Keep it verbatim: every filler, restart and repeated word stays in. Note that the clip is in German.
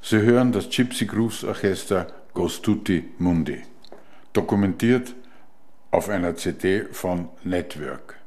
Sie hören das Gypsy Grooves Orchester Goes Tutti Mundi, dokumentiert auf einer C D von Network.